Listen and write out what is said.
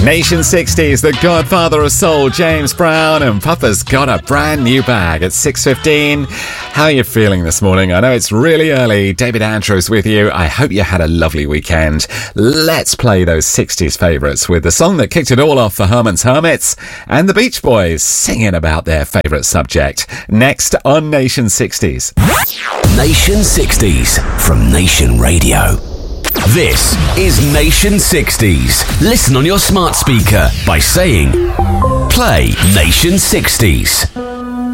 Nation 60s, the godfather of soul, James Brown, and Papa's got a brand new bag at 6:15. How are you feeling this morning? I know it's really early. David Andrews with you. I hope you had a lovely weekend. Let's play those 60s favourites with the song that kicked it all off for Herman's Hermits and the Beach Boys singing about their favourite subject. Next on Nation 60s. Nation 60s from Nation Radio. This is Nation 60s. Listen on your smart speaker by saying, play Nation 60s.